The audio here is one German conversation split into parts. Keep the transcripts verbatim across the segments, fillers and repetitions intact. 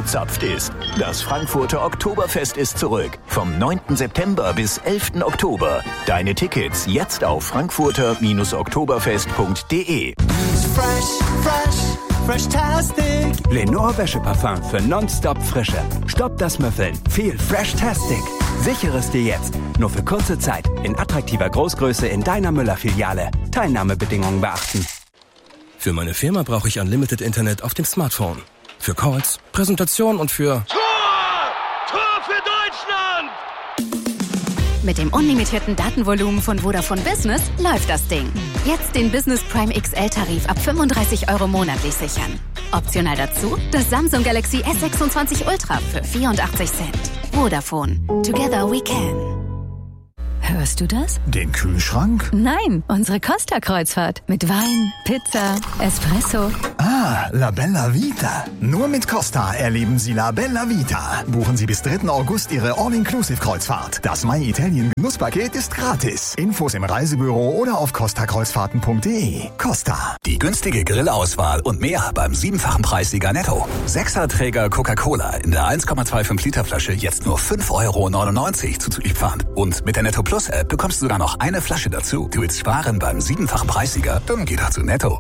angezapft ist. Das Frankfurter Oktoberfest ist zurück. Vom neunten September bis elften Oktober. Deine Tickets jetzt auf frankfurter oktoberfest punkt de. Fresh, fresh, fresh-tastic. Lenore Wäscheparfum für nonstop Frische. Stopp das Müffeln. Viel Fresh-tastic. Sichere es dir jetzt. Nur für kurze Zeit. In attraktiver Großgröße in deiner Müller-Filiale. Teilnahmebedingungen beachten. Für meine Firma brauche ich Unlimited Internet auf dem Smartphone. Für Calls, Präsentation und für... Tor! Tor für Deutschland! Mit dem unlimitierten Datenvolumen von Vodafone Business läuft das Ding. Jetzt den Business Prime X L-Tarif ab fünfunddreißig Euro monatlich sichern. Optional dazu das Samsung Galaxy S sechsundzwanzig Ultra für vierundachtzig Cent. Vodafone. Together we can. Hörst du das? Den Kühlschrank? Nein, unsere Costa-Kreuzfahrt. Mit Wein, Pizza, Espresso. Ah, La Bella Vita. Nur mit Costa erleben Sie La Bella Vita. Buchen Sie bis dritten August Ihre All-Inclusive-Kreuzfahrt. Das My Italien Genusspaket ist gratis. Infos im Reisebüro oder auf costa kreuzfahrten punkt de. Costa. Die günstige Grillauswahl und mehr beim siebenfachen Preissieger Netto. Sechserträger Coca-Cola in der eins Komma fünfundzwanzig Liter Flasche jetzt nur fünf Euro neunundneunzig zuzüglich Pfand. Und mit der Netto Plus App bekommst du sogar noch eine Flasche dazu. Du willst sparen beim siebenfachen Preissieger? Dann geh doch zu Netto.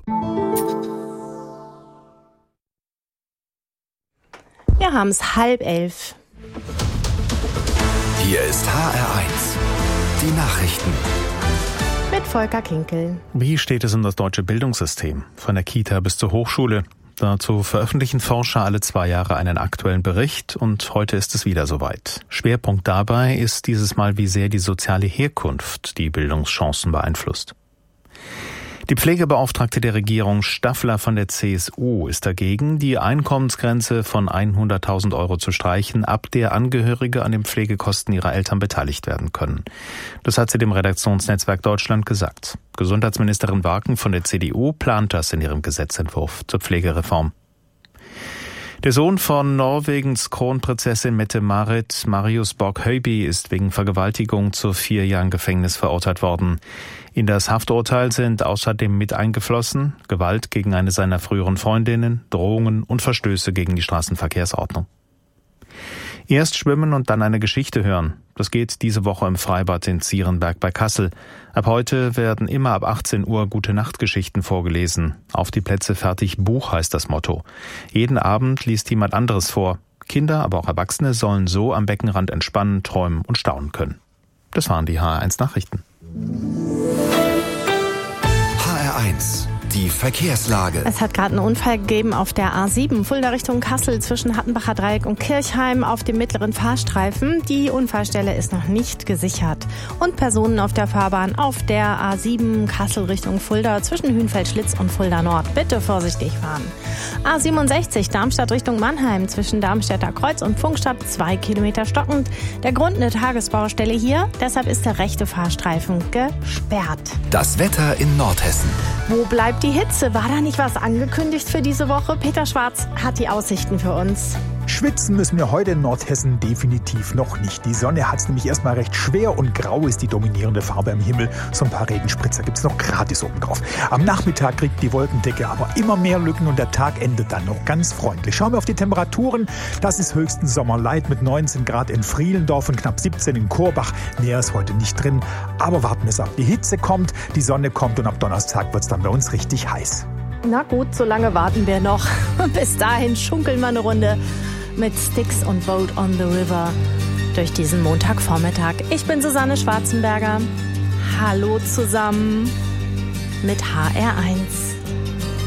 Wir haben es halb elf. Hier ist H R eins. Die Nachrichten. Mit Volker Kinkel. Wie steht es um das deutsche Bildungssystem? Von der Kita bis zur Hochschule. Dazu veröffentlichen Forscher alle zwei Jahre einen aktuellen Bericht und heute ist es wieder soweit. Schwerpunkt dabei ist dieses Mal, wie sehr die soziale Herkunft die Bildungschancen beeinflusst. Die Pflegebeauftragte der Regierung Staffler von der C S U ist dagegen, die Einkommensgrenze von hunderttausend Euro zu streichen, ab der Angehörige an den Pflegekosten ihrer Eltern beteiligt werden können. Das hat sie dem Redaktionsnetzwerk Deutschland gesagt. Gesundheitsministerin Waken von der C D U plant das in ihrem Gesetzentwurf zur Pflegereform. Der Sohn von Norwegens Kronprinzessin Mette-Marit, Marius Borg-Høiby, ist wegen Vergewaltigung zu vier Jahren Gefängnis verurteilt worden. In das Hafturteil sind außerdem mit eingeflossen Gewalt gegen eine seiner früheren Freundinnen, Drohungen und Verstöße gegen die Straßenverkehrsordnung. Erst schwimmen und dann eine Geschichte hören. Das geht diese Woche im Freibad in Zierenberg bei Kassel. Ab heute werden immer ab achtzehn Uhr Gute-Nacht-Geschichten vorgelesen. Auf die Plätze fertig Buch heißt das Motto. Jeden Abend liest jemand anderes vor. Kinder, aber auch Erwachsene sollen so am Beckenrand entspannen, träumen und staunen können. Das waren die H R eins Nachrichten. H R eins. Die Verkehrslage. Es hat gerade einen Unfall gegeben auf der A sieben, Fulda Richtung Kassel zwischen Hattenbacher Dreieck und Kirchheim auf dem mittleren Fahrstreifen. Die Unfallstelle ist noch nicht gesichert. Und Personen auf der Fahrbahn auf der A sieben Kassel Richtung Fulda zwischen Hünfeld-Schlitz und Fulda Nord. Bitte vorsichtig fahren. A siebenundsechzig Darmstadt Richtung Mannheim zwischen Darmstädter Kreuz und Pfungstadt zwei Kilometer stockend. Der Grund eine Tagesbaustelle hier, deshalb ist der rechte Fahrstreifen gesperrt. Das Wetter in Nordhessen. Wo bleibt die Hitze? War da nicht was angekündigt für diese Woche? Peter Schwarz hat die Aussichten für uns. Schwitzen müssen wir heute in Nordhessen definitiv noch nicht. Die Sonne hat es nämlich erstmal recht schwer und grau ist die dominierende Farbe am Himmel. So ein paar Regenspritzer gibt es noch gratis oben drauf. Am Nachmittag kriegt die Wolkendecke aber immer mehr Lücken und der Tag endet dann noch ganz freundlich. Schauen wir auf die Temperaturen. Das ist höchstens Sommerlight mit neunzehn Grad in Frielendorf und knapp siebzehn in Korbach. Näher ist heute nicht drin, aber warten wir es ab. Die Hitze kommt, die Sonne kommt und ab Donnerstag wird es dann bei uns richtig heiß. Na gut, so lange warten wir noch. Bis dahin schunkeln wir eine Runde mit Styx und Boat on the River durch diesen Montagvormittag. Ich bin Susanne Schwarzenberger. Hallo zusammen mit H R eins.